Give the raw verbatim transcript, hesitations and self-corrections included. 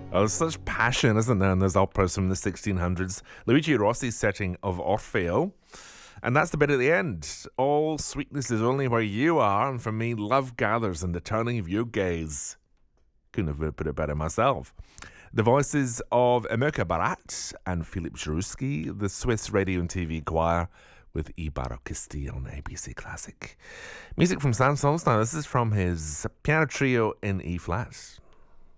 Oh, there's such passion, isn't there, in those operas from the sixteen hundreds. Luigi Rossi's setting of Orfeo. And that's the bit at the end. All sweetness is only where you are, and for me, love gathers in the turning of your gaze. Couldn't have put it better myself. The voices of Emeka Barat and Philip Jaruski, the Swiss radio and T V choir, with Ibarokisti on A B C Classic. Music from Saint-Saëns now. This is from his piano trio in E-flat.